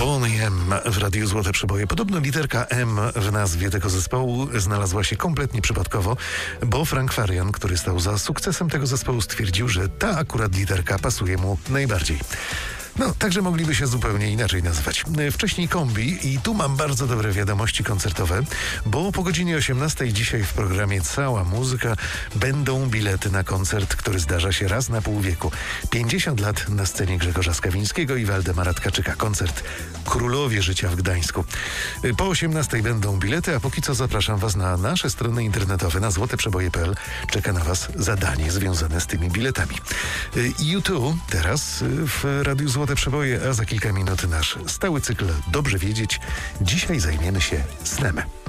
Boney M w Radiu Złote Przeboje. Podobno literka M w nazwie tego zespołu znalazła się kompletnie przypadkowo, bo Frank Farian, który stał za sukcesem tego zespołu, stwierdził, że ta akurat literka pasuje mu najbardziej. No, także mogliby się zupełnie inaczej nazywać. Wcześniej Kombi i tu mam bardzo dobre wiadomości koncertowe, bo po godzinie 18 dzisiaj w programie Cała Muzyka będą bilety na koncert, który zdarza się raz na pół wieku. 50 lat na scenie Grzegorza Skawińskiego i Waldemara Tkaczyka. Koncert Królowie Życia w Gdańsku. Po 18 będą bilety, a póki co zapraszam Was na nasze strony internetowe, na złoteprzeboje.pl. Czeka na Was zadanie związane z tymi biletami. U2 teraz w Radiu Złote Przeboje, a za kilka minut nasz stały cykl Dobrze Wiedzieć. Dzisiaj zajmiemy się snem.